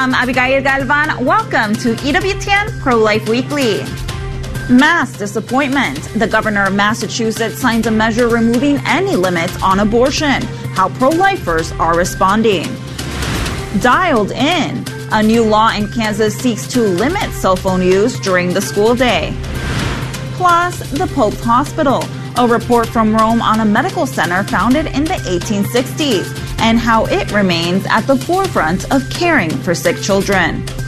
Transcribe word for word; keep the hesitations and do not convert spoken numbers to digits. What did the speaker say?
I'm Abigail Galvan. Welcome to E W T N Pro-Life Weekly. Mass disappointment. The governor of Massachusetts signs a measure removing any limits on abortion. How pro-lifers are responding. Dialed in. A new law in Kansas seeks to limit cell phone use during the school day. Plus, the Pope's Hospital. A report from Rome on a medical center founded in the eighteen sixties and how it remains at the forefront of caring for sick children.